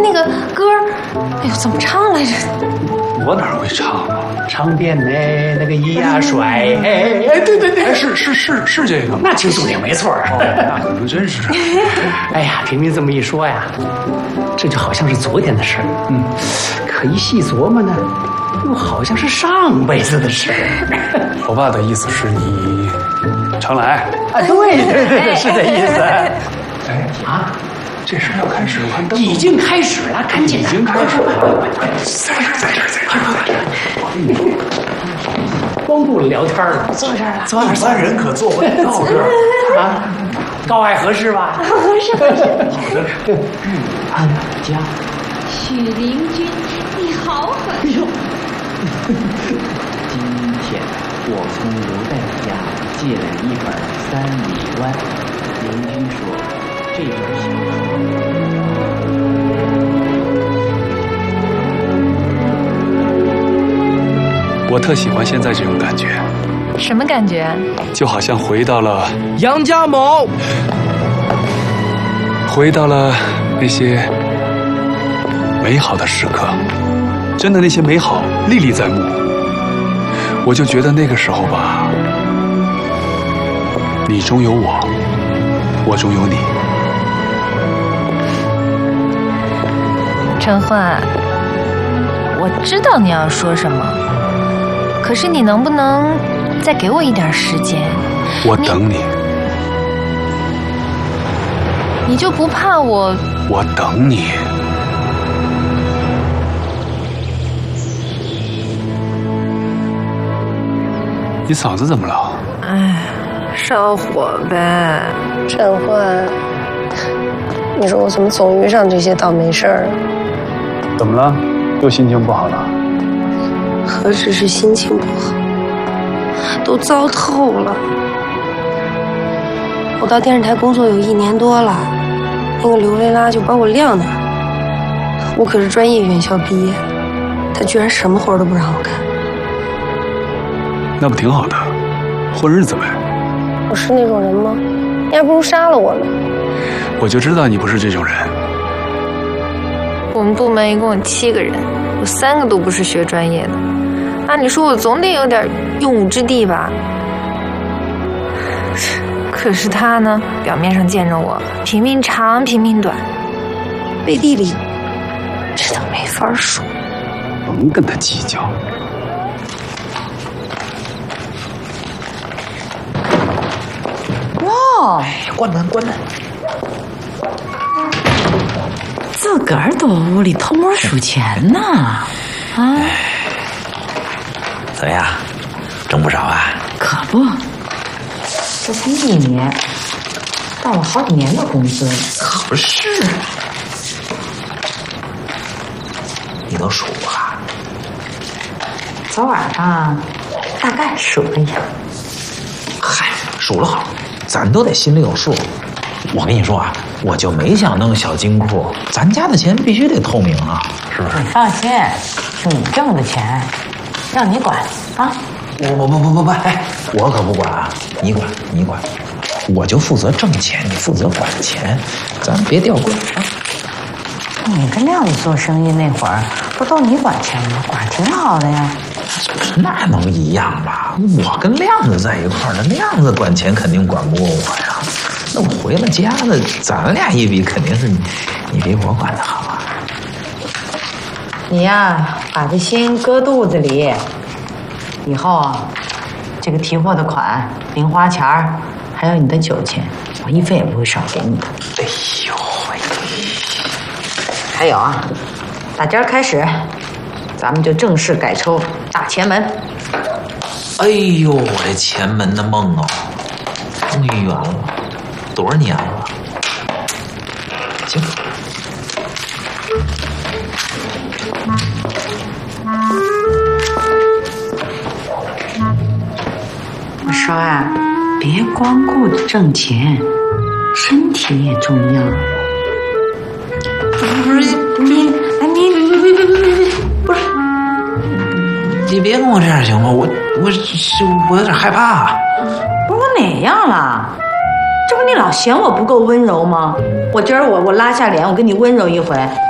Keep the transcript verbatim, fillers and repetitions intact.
那个歌，哎呦，怎么唱来着？ 我哪会唱啊？ 唱遍嘞那个咿呀甩，哎哎，对对对， 哎，是是是是这个吗？ 那听重点没错。 哦，那可能真是。 哎呀，萍萍这么一说呀，这就好像是昨天的事儿。嗯，可一细琢磨呢，又好像是上辈子的事儿。 我爸的意思是你常来。 啊，对对对对，是这意思。 哎啊，这事要开始，我看灯已经开始了，赶紧已经开始了。 在这儿，在这儿，在这儿，快快快！光顾着聊天了，坐这儿了。 咱三人可坐不到这儿啊，高矮合适吧？ 合适合适。 好的。 安家。 许灵君，你好狠！ 哟， 今天我从刘代家借了一本《三里湾》，邻居说这本小说。 我特喜欢现在这种感觉， 什么感觉？ 就好像回到了杨家某， 回到了那些美好的时刻，真的那些美好历历在目。我就觉得那个时候吧，你中有我，我中有你。 陈焕，我知道你要说什么。可是你能不能再给我一点时间？ 我等你。 你就不怕我？ 我等你。你嗓子怎么了？ 哎，上火呗。 陈焕，你说我怎么总遇上这些倒霉事儿？ 怎么了？又心情不好了？ 何止是心情不好，都糟透了。我到电视台工作有一年多了，那个刘维拉就把我晾那儿。我可是专业院校毕业，他居然什么活都不让我干。 那不挺好的，混日子呗。 我是那种人吗？你还不如杀了我呢。 我就知道你不是这种人。 我们部门一共有七个人，有三个都不是学专业的。按理说我总得有点用武之地吧。可是他呢，表面上见着我平平长平平短，背地里这都没法说。 甭跟他计较。 哇！ 哎，关门关门！ 自个儿躲屋里偷摸数钱呢？啊？ 怎么样？挣不少啊？ 可不，这才一年，到了好几年的工资。 可是，你都数过了？ 昨晚上大概数了一下。 嗨，数了好，咱都得心里有数。我跟你说啊，我就没想弄小金库，咱家的钱必须得透明啊，是不是？ 你放心，是你挣的钱，让你管啊。 不不不不不不，哎，我可不管啊，你管你管，我就负责挣钱，你负责管钱，咱别掉棍啊。 你跟亮子做生意那会儿，不都你管钱吗？管挺好的呀。 那能一样吧？我跟亮子在一块儿呢，亮子管钱肯定管不过我呀。那我回了家了，咱俩一比，肯定是你你比我管的好啊。 你呀，把这心搁肚子里，以后啊，这个提货的款、零花钱儿，还有你的酒钱，我一分也不会少给你的。 哎呦喂！ 还有啊，打今儿开始，咱们就正式改抽大前门。 哎呦，我这前门的梦哦，终于圆了，多少年了？行。 我说啊，别光顾着挣钱，身体也重要。不是你，哎你，别别别别别别，不是， 你别跟我这样行吗？我我是我有点害怕。 不是我哪样了？这不你老嫌我不够温柔吗？我今儿我我拉下脸，我跟你温柔一回，